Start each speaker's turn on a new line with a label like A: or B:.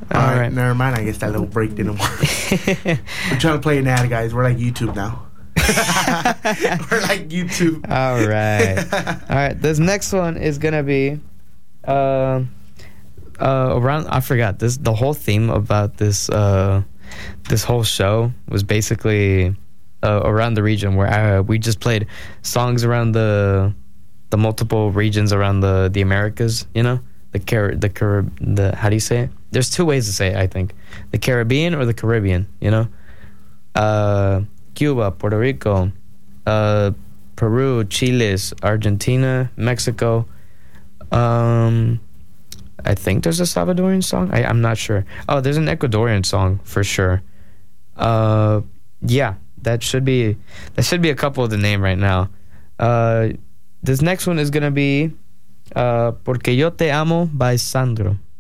A: All right.
B: Never mind. I guess that little break didn't work. We're trying to play an ad, guys. We're like YouTube now. We're like YouTube.
A: All right. This next one is gonna be around. I forgot this. The whole theme about this whole show was basically around the region where we just played songs around the multiple regions around the Americas. You know, the how do you say it? There's two ways to say it, I think. The Caribbean or the Caribbean. You know, Cuba, Puerto Rico, Peru, Chile, Argentina, Mexico. I think there's a Salvadorian song. I'm not sure. Oh, there's an Ecuadorian song for sure. Yeah, that should be a couple to name right now. This next one is gonna be Porque Yo Te Amo by Sandro.